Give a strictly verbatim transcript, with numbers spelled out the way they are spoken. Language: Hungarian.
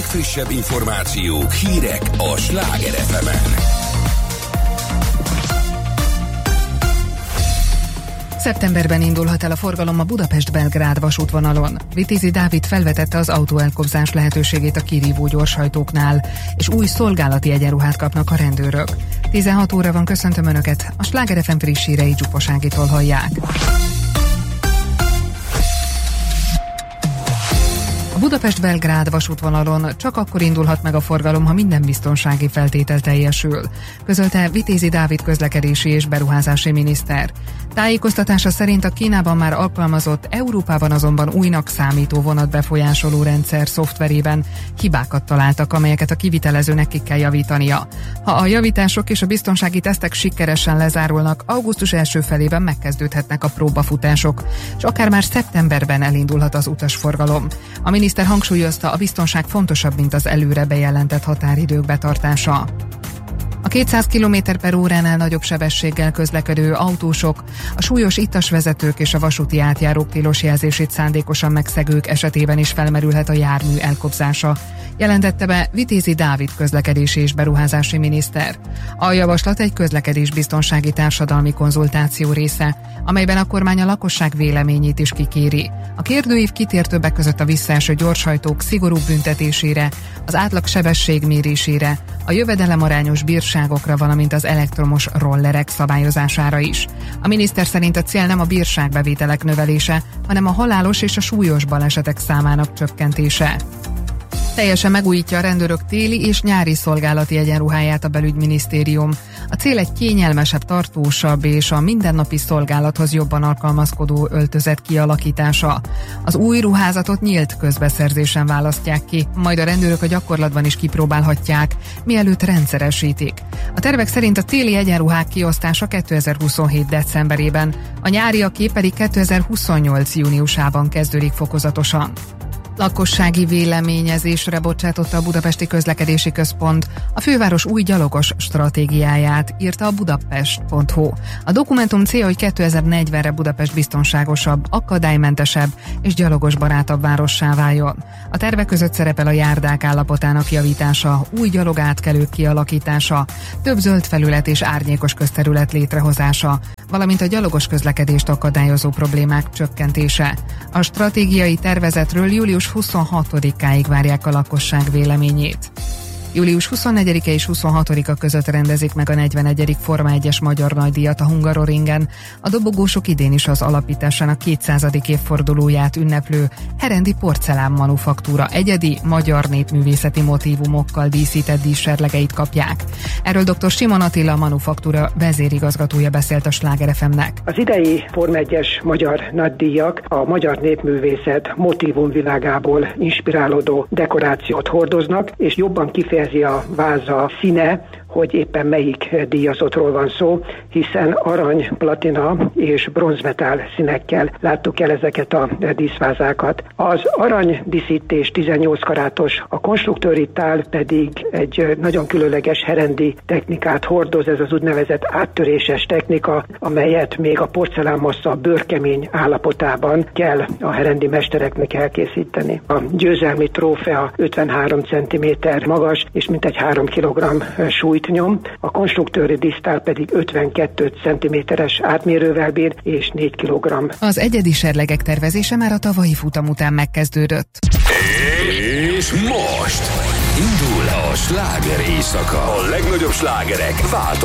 legfrissebb információk, hírek a Sláger ef emen. Szeptemberben indulhat el a forgalom a Budapest-Belgrád vasútvonalon. Vitézi Dávid felvetette az autóelkobzás lehetőségét a kirívó gyorshajtóknál, és új szolgálati egyenruhát kapnak a rendőrök. tizenhat óra van, köszöntöm Önöket, a Sláger ef em friss hírei Zsuposágitól hallják. A Budapest-Belgrád vasútvonalon csak akkor indulhat meg a forgalom, ha minden biztonsági feltétel teljesül, közölte Vitézi Dávid közlekedési és beruházási miniszter. Tájékoztatása szerint a Kínában már alkalmazott, Európában azonban újnak számító vonatbefolyásoló rendszer szoftverében hibákat találtak, amelyeket a kivitelezőnek ki kell javítania. Ha a javítások és a biztonsági tesztek sikeresen lezárulnak, augusztus első felében megkezdődhetnek a próbafutások, és akár már szeptemberben elindulhat az utasforgalom. A miniszter hangsúlyozta, a biztonság fontosabb, mint az előre bejelentett határidők betartása. A kétszáz kilométer per óránál nagyobb sebességgel közlekedő autósok, a súlyos ittas vezetők és a vasúti átjárók tilos jelzését szándékosan megszegők esetében is felmerülhet a jármű elkobzása, jelentette be Vitézi Dávid közlekedési és beruházási miniszter. A javaslat egy közlekedésbiztonsági társadalmi konzultáció része, amelyben a kormány a lakosság véleményét is kikéri. A kérdőív kitér többek között a visszaeső gyorshajtók szigorúbb büntetésére, az átlag sebesség mérésére, a jövedelemarányos bírságokra, valamint az elektromos rollerek szabályozására is. A miniszter szerint a cél nem a bírságbevételek növelése, hanem a halálos és a súlyos balesetek számának csökkentése. Teljesen megújítja a rendőrök téli és nyári szolgálati egyenruháját a belügyminisztérium. A cél egy kényelmesebb, tartósabb és a mindennapi szolgálathoz jobban alkalmazkodó öltözet kialakítása. Az új ruházatot nyílt közbeszerzésen választják ki, majd a rendőrök a gyakorlatban is kipróbálhatják, mielőtt rendszeresítik. A tervek szerint a téli egyenruhák kiosztása kétezer-huszonhét decemberében, a nyáriaké pedig kétezer-huszonnyolc júniusában kezdődik fokozatosan. Lakossági véleményezésre bocsátotta a Budapesti Közlekedési Központ a főváros új gyalogos stratégiáját, írta a budapest pont hu. A dokumentum célja, hogy kétezer-negyvenre Budapest biztonságosabb, akadálymentesebb és gyalogosbarátabb várossá váljon. A tervek között szerepel a járdák állapotának javítása, új gyalogátkelők kialakítása, több zöld felület és árnyékos közterület létrehozása, valamint a gyalogos közlekedést akadályozó problémák csökkentése. A stratégiai tervezetről július huszonhatodikáig várják a lakosság véleményét. július huszonnegyedike és huszonhatodika között rendezik meg a negyvenegyedik Forma egyes magyar nagydíjat a Hungaroringen. A dobogósok idén is az alapításának kétszázadik évfordulóját ünneplő Herendi porcelán manufaktúra egyedi magyar népművészeti motívumokkal díszített díszserlegeit kapják. Erről dr. Simon Attila, a manufaktúra vezérigazgatója beszélt a Sláger ef emnek. Az idei Forma egyes magyar nagydíjak a magyar népművészet motívumvilágából inspirálódó dekorációt hordoznak, és jobban kifejeződik a váza színe, hogy éppen melyik díjazottról van szó, hiszen arany, platina és bronzmetál színekkel láttuk el ezeket a díszvázákat. Az arany díszítés tizennyolc karátos, a konstruktőri tál pedig egy nagyon különleges herendi technikát hordoz, ez az úgynevezett áttöréses technika, amelyet még a porcelánmassza bőrkemény állapotában kell a herendi mestereknek elkészíteni. A győzelmi trófea ötvenhárom centiméter magas és mintegy három kilogramm súlyt nyom, a konstruktőri dísztál pedig ötvenkettő centiméteres átmérővel bír és négy kilogramm. Az egyedi serlegek tervezése már a tavalyi futam után megkezdődött. És most indul a sláger éjszaka. A legnagyobb slágerek változnak.